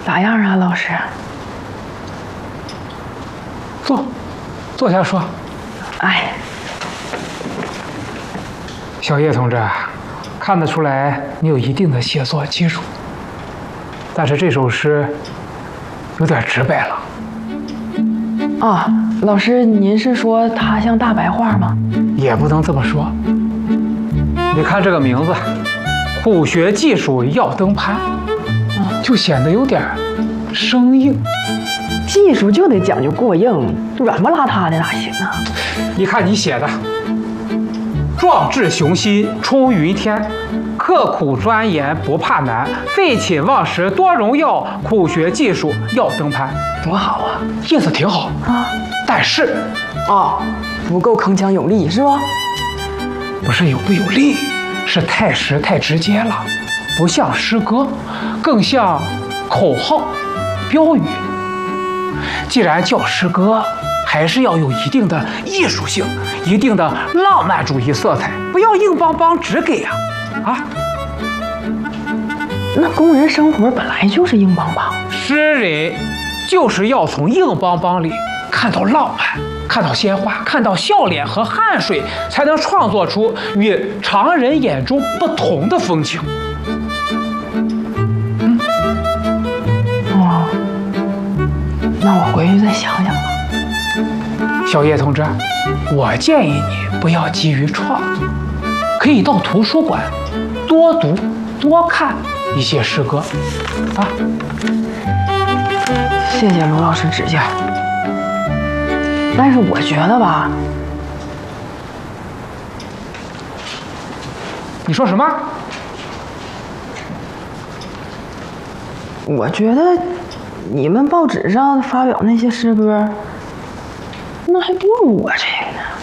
咋样啊，老师？ 坐下说。 哎， 小叶同志，看得出来你有一定的写作基础，但是这首诗有点直白了。 啊，老师，您是说它像大白话吗？ 也不能这么说。你看这个名字，苦学技术要登攀，就显得有点生硬。 技术就得讲究过硬，软不拉塌的哪行啊？ 你看你写的，壮志雄心冲云天，刻苦钻研不怕难，废寝忘食多荣耀，苦学技术要登攀， 多好啊！ 意思挺好啊， 但是不够铿锵有力是吧？ 不是有不有力，是太实太直接了，不像诗歌，更像口号、标语。既然叫诗歌，还是要有一定的艺术性，一定的浪漫主义色彩，不要硬邦邦直给呀！ 那工人生活本来就是硬邦邦， 诗人就是要从硬邦邦里看到浪漫，看到鲜花，看到笑脸和汗水，才能创作出与常人眼中不同的风情。 那我回去再想想吧。 小叶同志，我建议你不要急于创作，可以到图书馆多读多看一些诗歌啊。 谢谢卢老师指教，但是我觉得吧， 你说什么？ 我觉得你们报纸上发表那些诗歌，那还不如我这个呢。